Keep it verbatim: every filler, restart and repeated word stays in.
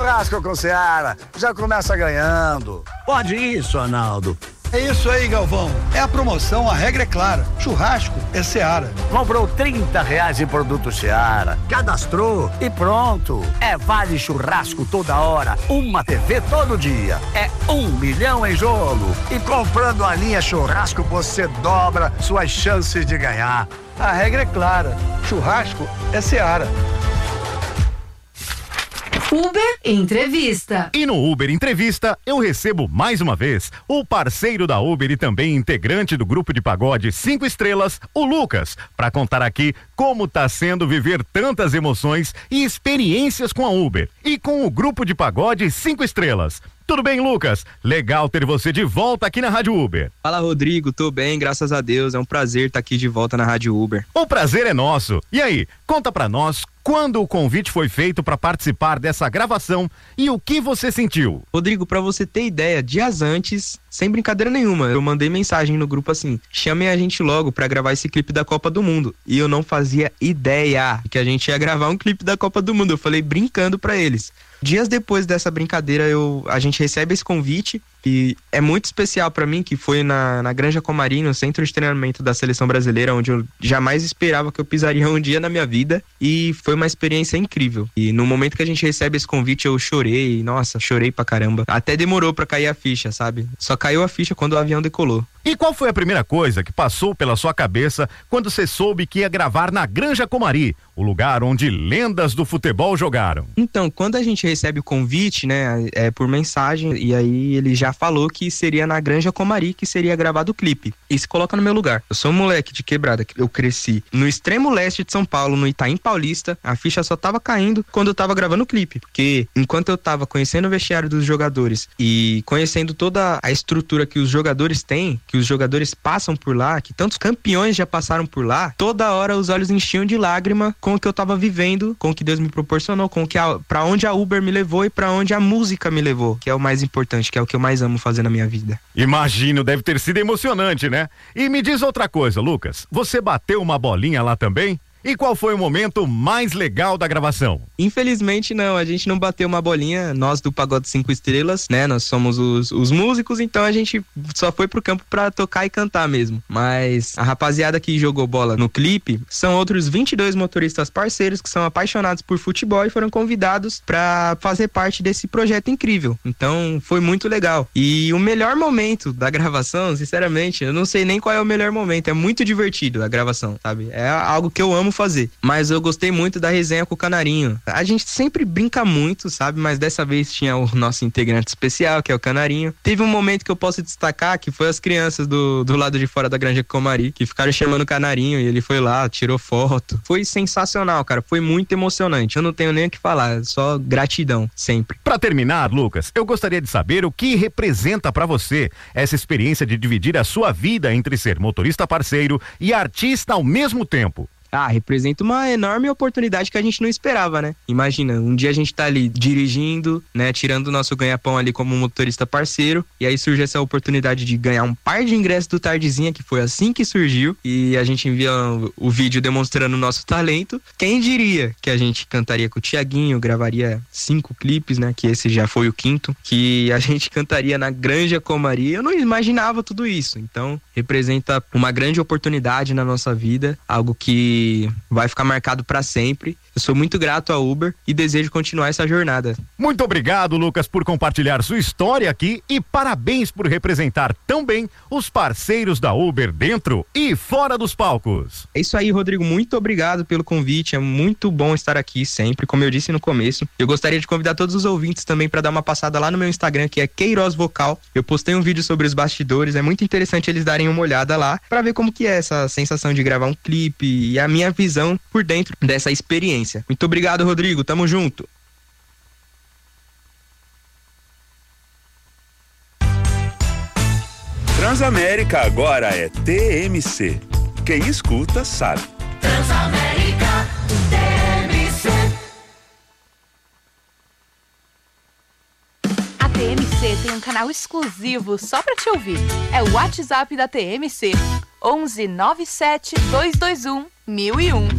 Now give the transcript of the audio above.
Churrasco com Seara já começa ganhando. Pode isso, Arnaldo. É isso aí, Galvão. É a promoção, a regra é clara. Churrasco é Seara. Comprou trinta reais em produto Seara, cadastrou e pronto. É vale churrasco toda hora, uma T V todo dia. É um milhão em jogo. E comprando a linha churrasco, você dobra suas chances de ganhar. A regra é clara. Churrasco é Seara. Uber Entrevista. E no Uber Entrevista, eu recebo mais uma vez o parceiro da Uber e também integrante do grupo de pagode cinco estrelas, o Lucas, para contar aqui como tá sendo viver tantas emoções e experiências com a Uber e com o grupo de pagode cinco estrelas. Tudo bem, Lucas? Legal ter você de volta aqui na Rádio Uber. Fala, Rodrigo, tô bem, graças a Deus. É um prazer estar aqui de volta na Rádio Uber. O prazer é nosso. E aí, conta pra nós quando o convite foi feito para participar dessa gravação e o que você sentiu. Rodrigo, pra você ter ideia, dias antes, sem brincadeira nenhuma, eu mandei mensagem no grupo assim: chamem a gente logo pra gravar esse clipe da Copa do Mundo. E eu não fazia ideia que a gente ia gravar um clipe da Copa do Mundo. Eu falei brincando pra eles. Dias depois dessa brincadeira, eu, a gente recebe esse convite e é muito especial pra mim, que foi na, na Granja Comari, no centro de treinamento da Seleção Brasileira, onde eu jamais esperava que eu pisaria um dia na minha vida, e foi uma experiência incrível. E no momento que a gente recebe esse convite, eu chorei, nossa, chorei pra caramba. Até demorou pra cair a ficha, sabe? Só caiu a ficha quando o avião decolou. E qual foi a primeira coisa que passou pela sua cabeça quando você soube que ia gravar na Granja Comari, o lugar onde lendas do futebol jogaram? Então, quando a gente recebe o convite, né, é por mensagem, e aí ele já falou que seria na Granja Comari que seria gravado o clipe. E se coloca no meu lugar. Eu sou um moleque de quebrada, eu cresci no extremo leste de São Paulo, no Itaim Paulista, a ficha só tava caindo quando eu tava gravando o clipe, porque enquanto eu tava conhecendo o vestiário dos jogadores e conhecendo toda a estrutura que os jogadores têm, que os jogadores passam por lá, que tantos campeões já passaram por lá, toda hora os olhos enchiam de lágrima com o que eu tava vivendo, com o que Deus me proporcionou, com o que a, pra onde a Uber me levou e pra onde a música me levou, que é o mais importante, que é o que eu mais amo fazer na minha vida. Imagino, deve ter sido emocionante, né? E me diz outra coisa, Lucas, você bateu uma bolinha lá também? E qual foi o momento mais legal da gravação? Infelizmente não, a gente não bateu uma bolinha, nós do Pagode cinco Estrelas, né? Nós somos os, os músicos, então a gente só foi pro campo pra tocar e cantar mesmo. Mas a rapaziada que jogou bola no clipe são outros vinte e dois motoristas parceiros que são apaixonados por futebol e foram convidados pra fazer parte desse projeto incrível. Então foi muito legal. E o melhor momento da gravação, sinceramente, eu não sei nem qual é o melhor momento, é muito divertido a gravação, sabe? É algo que eu amo fazer, mas eu gostei muito da resenha com o Canarinho. A gente sempre brinca muito, sabe, mas dessa vez tinha o nosso integrante especial, que é o Canarinho. Teve um momento que eu posso destacar, que foi as crianças do, do lado de fora da Granja Comari, que ficaram chamando o Canarinho, e ele foi lá, tirou foto. Foi sensacional, cara, foi muito emocionante. Eu não tenho nem o que falar, só gratidão, sempre. Pra terminar, Lucas, eu gostaria de saber o que representa pra você essa experiência de dividir a sua vida entre ser motorista parceiro e artista ao mesmo tempo. Ah, representa uma enorme oportunidade que a gente não esperava, né? Imagina, um dia a gente tá ali dirigindo, né? Tirando o nosso ganha-pão ali como motorista parceiro, e aí surge essa oportunidade de ganhar um par de ingressos do Tardezinha, que foi assim que surgiu, e a gente envia o, o vídeo demonstrando o nosso talento. Quem diria que a gente cantaria com o Thiaguinho, gravaria cinco clipes, né? Que esse já foi o quinto, que a gente cantaria na Granja Comari. Eu não imaginava tudo isso, então representa uma grande oportunidade na nossa vida, algo que vai ficar marcado para sempre. Eu sou muito grato à Uber e desejo continuar essa jornada. Muito obrigado, Lucas, por compartilhar sua história aqui e parabéns por representar tão bem os parceiros da Uber dentro e fora dos palcos. É isso aí, Rodrigo, muito obrigado pelo convite, é muito bom estar aqui sempre, como eu disse no começo. Eu gostaria de convidar todos os ouvintes também para dar uma passada lá no meu Instagram, que é Queiroz Vocal. Eu postei um vídeo sobre os bastidores, é muito interessante eles darem uma olhada lá para ver como que é essa sensação de gravar um clipe e a minha visão por dentro dessa experiência. Muito obrigado, Rodrigo. Tamo junto. Transamérica agora é T M C. Quem escuta sabe. Transamérica T M C. A T M C tem um canal exclusivo só pra te ouvir. É o WhatsApp da T M C. onze nove sete dois dois um mil e um.